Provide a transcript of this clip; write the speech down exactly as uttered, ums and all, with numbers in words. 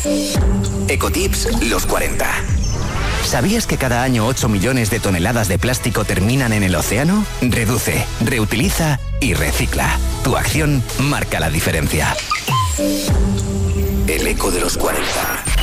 Ecotips los cuarenta. ¿Sabías que cada año ocho millones de toneladas de plástico terminan en el océano? Reduce, reutiliza y recicla. Tu acción marca la diferencia. El eco de los cuarenta.